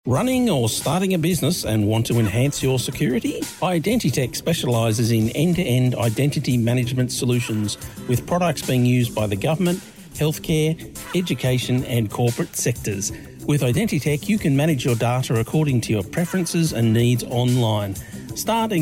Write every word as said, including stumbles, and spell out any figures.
Running or starting a business and want to enhance your security? Identitech specialises in end-to-end identity management solutions with products being used by the government, healthcare, education and corporate sectors. With Identitech, you can manage your data according to your preferences and needs online. Start